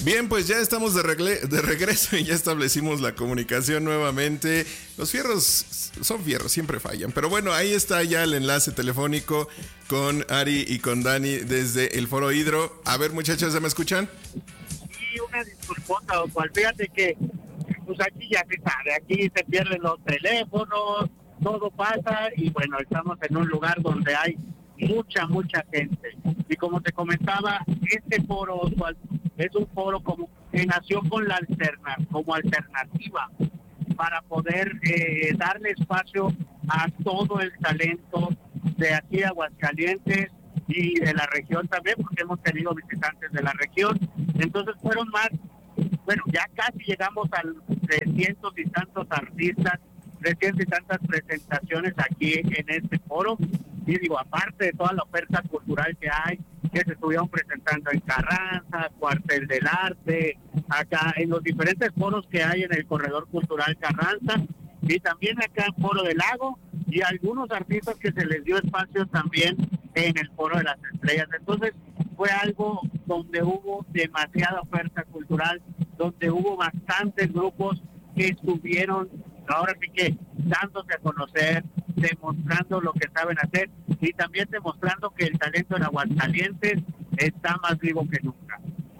Bien, pues ya estamos de regreso y ya establecimos la comunicación nuevamente. Los fierros son fierros, siempre fallan. Pero bueno, ahí está ya el enlace telefónico con Ari y con Dani desde el Foro Hidro. A ver, muchachos, ¿ya me escuchan? Sí, una disculpota, o cual, fíjate que pues aquí ya se sabe, aquí se pierden los teléfonos, todo pasa y bueno, estamos en un lugar donde hay mucha gente. Y como te comentaba, este foro, Oswald, es un foro como que nació con como alternativa para poder darle espacio a todo el talento de aquí de Aguascalientes y de la región también, porque hemos tenido visitantes de la región. Entonces fueron más, bueno, ya casi llegamos a 300 y tantos artistas, 300 y tantas presentaciones aquí en este foro. Y digo, aparte de toda la oferta cultural que hay, que se estuvieron presentando en Carranza, Cuartel del Arte, acá en los diferentes foros que hay en el Corredor Cultural Carranza, y también acá en Foro del Lago, y algunos artistas que se les dio espacio también en el Foro de las Estrellas. Entonces fue algo donde hubo demasiada oferta cultural, donde hubo bastantes grupos que estuvieron, ahora sí que dándose a conocer, demostrando lo que saben hacer y también demostrando que el talento en Aguascalientes está más vivo que nunca.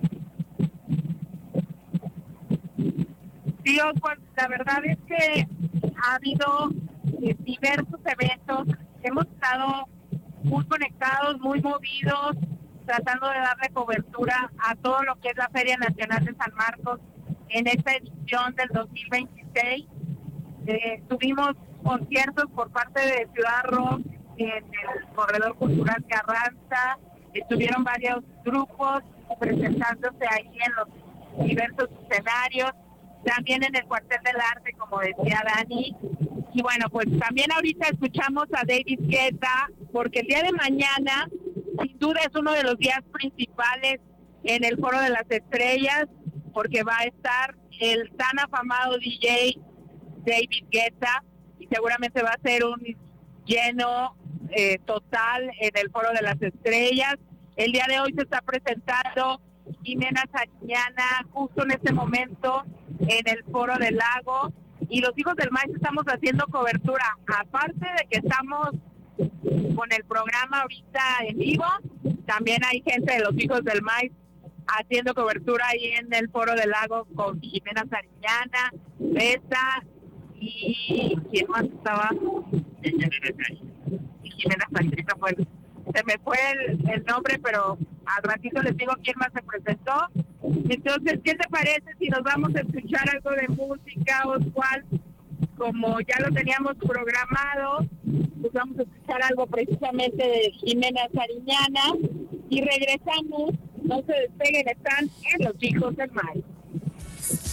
Sí, Oswald, la verdad es que ha habido diversos eventos, hemos estado muy conectados, muy movidos, tratando de darle cobertura a todo lo que es la Feria Nacional de San Marcos en esta edición del 2026. Tuvimos conciertos por parte de Ciudad Rock en el Corredor Cultural Carranza, estuvieron varios grupos presentándose ahí en los diversos escenarios, también en el Cuartel del Arte, como decía Dani. Y bueno, pues también ahorita escuchamos a David Guetta, porque el día de mañana, sin duda, es uno de los días principales en el Foro de las Estrellas, porque va a estar el tan afamado DJ David Guetta, y seguramente va a ser un lleno total en el Foro de las Estrellas. El día de hoy se está presentando Jimena Sariñana justo en este momento en el Foro del Lago, y los Hijos del Maíz estamos haciendo cobertura, aparte de que estamos con el programa ahorita en vivo, también hay gente de los Hijos del Maíz haciendo cobertura ahí en el Foro del Lago con Jimena Sariñana, Besa y ¿quién más estaba? Y Jimena Sariñana fue, se me fue el nombre, pero al ratito les digo quién más se presentó. Entonces, ¿qué te parece si nos vamos a escuchar algo de música, Oswald? Como ya lo teníamos programado, pues vamos a escuchar algo precisamente de Jimena Sariñana y regresamos. No se despeguen, están en Los Hijos del Maíz.